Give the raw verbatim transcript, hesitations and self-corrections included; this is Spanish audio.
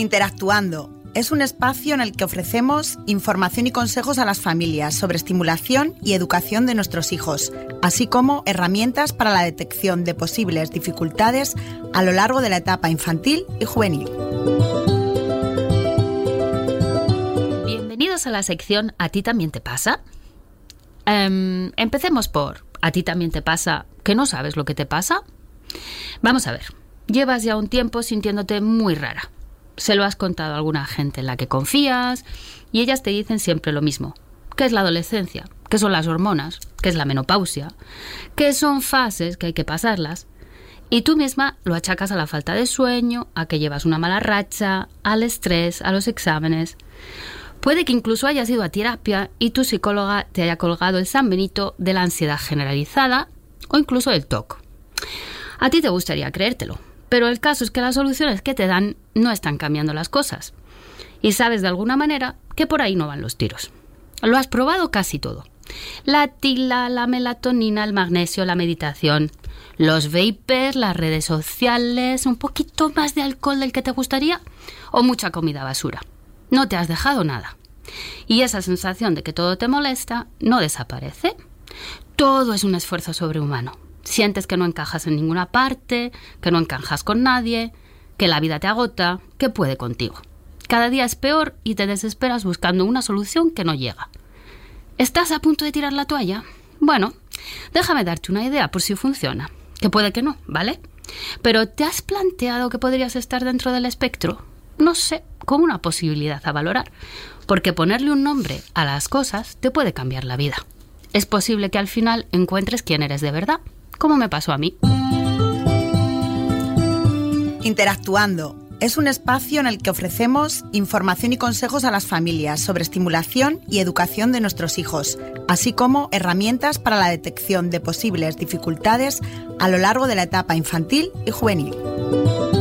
Interactuando es un espacio en el que ofrecemos información y consejos a las familias sobre estimulación y educación de nuestros hijos, así como herramientas para la detección de posibles dificultades a lo largo de la etapa infantil y juvenil. Bienvenidos a la sección ¿A ti también te pasa? Um, empecemos por ¿a ti también te pasa que no sabes lo que te pasa? Vamos a ver, llevas ya un tiempo sintiéndote muy rara. Se lo has contado a alguna gente en la que confías y ellas te dicen siempre lo mismo. ¿Qué es la adolescencia? ¿Qué son las hormonas? ¿Qué es la menopausia? ¿Qué son fases que hay que pasarlas? Y tú misma lo achacas a la falta de sueño, a que llevas una mala racha, al estrés, a los exámenes. Puede que incluso hayas ido a terapia y tu psicóloga te haya colgado el San Benito de la ansiedad generalizada o incluso del T O C. A ti te gustaría creértelo, pero el caso es que las soluciones que te dan no están cambiando las cosas. Y sabes de alguna manera que por ahí no van los tiros. Lo has probado casi todo. La tila, la melatonina, el magnesio, la meditación, los vapers, las redes sociales, un poquito más de alcohol del que te gustaría o mucha comida basura. No te has dejado nada. Y esa sensación de que todo te molesta no desaparece. Todo es un esfuerzo sobrehumano. Sientes que no encajas en ninguna parte, que no encajas con nadie, que la vida te agota, que puede contigo. Cada día es peor y te desesperas buscando una solución que no llega. ¿Estás a punto de tirar la toalla? Bueno, déjame darte una idea por si funciona. Que puede que no, ¿vale? Pero ¿te has planteado que podrías estar dentro del espectro? No sé, como una posibilidad a valorar. Porque ponerle un nombre a las cosas te puede cambiar la vida. Es posible que al final encuentres quién eres de verdad. ¿Cómo me pasó a mí? Interactuando es un espacio en el que ofrecemos información y consejos a las familias sobre estimulación y educación de nuestros hijos, así como herramientas para la detección de posibles dificultades a lo largo de la etapa infantil y juvenil.